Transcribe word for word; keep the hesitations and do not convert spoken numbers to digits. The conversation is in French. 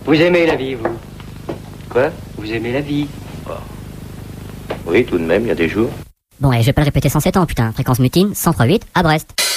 Vous aimez la vie, vous? Quoi? Vous aimez la vie? Oh. Oui, tout de même, il y a des jours. Bon, et je vais pas le répéter cent sept ans, putain. Fréquence mutine, cent trois virgule huit à Brest.